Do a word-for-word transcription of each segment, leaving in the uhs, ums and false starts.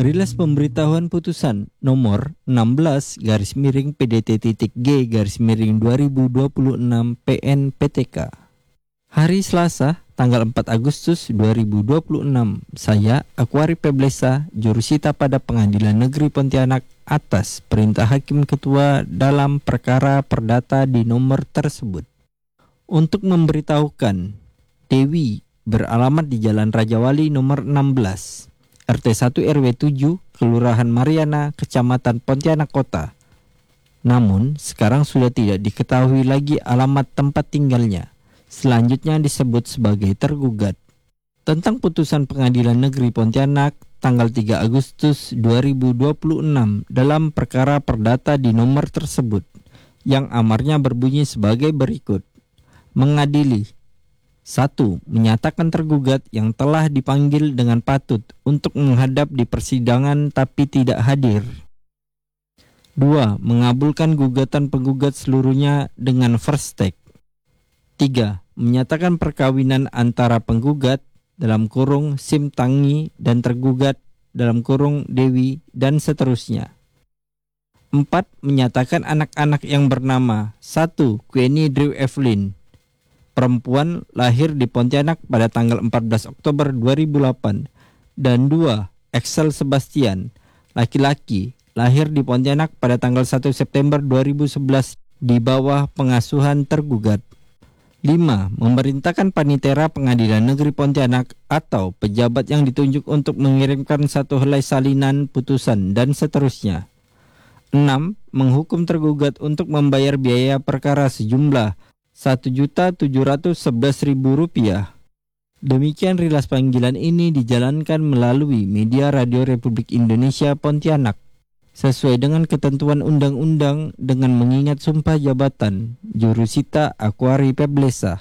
Rilis pemberitahuan putusan nomor enam belas garis miring P D T titik G garis miring dua ribu dua puluh enam P N P T K. Hari Selasa, tanggal empat Agustus dua ribu dua puluh enam, saya, Aquari Peblesa, jurusita pada Pengadilan Negeri Pontianak atas perintah Hakim Ketua dalam perkara perdata di nomor tersebut. Untuk memberitahukan, Dewi beralamat di Jalan Raja Wali nomor enam belas, R T satu R W tujuh, Kelurahan Mariana, Kecamatan Pontianak Kota. Namun, sekarang sudah tidak diketahui lagi alamat tempat tinggalnya. Selanjutnya disebut sebagai tergugat. Tentang putusan Pengadilan Negeri Pontianak tanggal tiga Agustus dua ribu dua puluh enam dalam perkara perdata di nomor tersebut, yang amarnya berbunyi sebagai berikut. Mengadili: satu. Menyatakan tergugat yang telah dipanggil dengan patut untuk menghadap di persidangan tapi tidak hadir. Dua. Mengabulkan gugatan penggugat seluruhnya dengan first take. Tiga. Menyatakan perkawinan antara penggugat dalam kurung Sim Tangi dan tergugat dalam kurung Dewi dan seterusnya. Empat. Menyatakan anak-anak yang bernama satu. Queenie Drew Evelyn, perempuan, lahir di Pontianak pada tanggal empat belas Oktober dua ribu delapan, dan dua. Excel Sebastian, laki-laki, lahir di Pontianak pada tanggal satu September dua ribu sebelas di bawah pengasuhan tergugat. Lima. Memerintahkan Panitera Pengadilan Negeri Pontianak atau pejabat yang ditunjuk untuk mengirimkan satu helai salinan putusan dan seterusnya. Enam. Menghukum tergugat untuk membayar biaya perkara sejumlah satu juta tujuh ratus sebelas ribu rupiah. Demikian rilas panggilan ini dijalankan melalui media Radio Republik Indonesia Pontianak, sesuai dengan ketentuan undang-undang dengan mengingat sumpah jabatan jurusita Aquari Peblesa.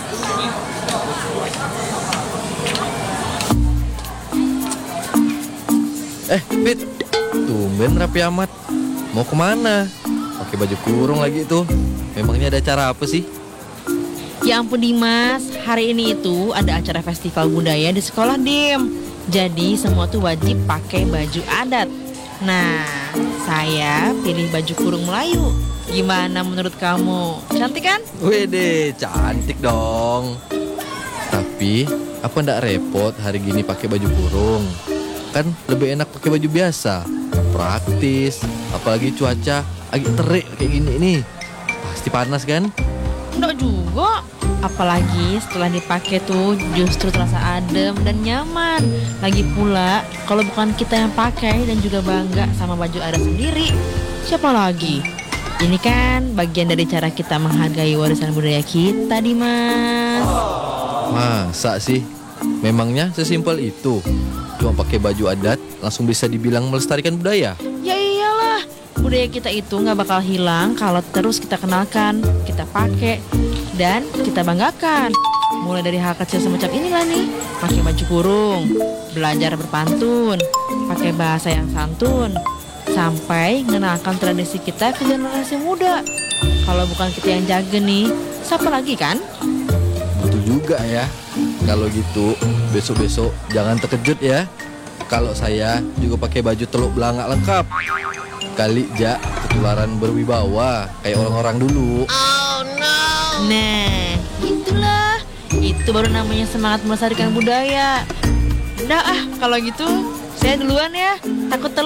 Eh, Fit, tumben rapi amat. Mau kemana? Pakai baju kurung lagi tuh. Memangnya ada acara apa sih? Ya ampun Dimas, hari ini itu ada acara festival budaya di sekolah Dim. Jadi semua tuh wajib pakai baju adat. Nah, saya pilih baju kurung Melayu. Gimana menurut kamu? Cantik kan? Wede, cantik dong. Tapi, apa ndak repot hari gini pakai baju kurung? Kan lebih enak pakai baju biasa. Praktis, apalagi cuaca lagi terik kayak gini nih. Pasti panas kan? Enggak juga. Apalagi setelah dipakai tuh justru terasa adem dan nyaman. Lagi pula kalau bukan kita yang pakai dan juga bangga sama baju adat sendiri, siapa lagi? Ini kan bagian dari cara kita menghargai warisan budaya kita, Dimas. Masa sih? Memangnya sesimpel itu? Cuma pakai baju adat langsung bisa dibilang melestarikan budaya? Ya iyalah, budaya kita itu gak bakal hilang kalau terus kita kenalkan, kita pakai, dan kita banggakan. Mulai dari hal kecil semacam inilah nih, pakai baju kurung, belajar berpantun, pakai bahasa yang santun, sampai mengenalkan tradisi kita ke generasi muda. Kalau bukan kita yang jaga nih, siapa lagi kan? Betul juga ya. Kalau gitu, besok-besok jangan terkejut ya kalau saya juga pakai baju teluk belangak lengkap. Kali ja ketularan berwibawa kayak orang-orang dulu. Oh no. Nah, itulah. Itu baru namanya semangat melestarikan budaya. Udah ah, kalau gitu saya duluan ya. Takut telat.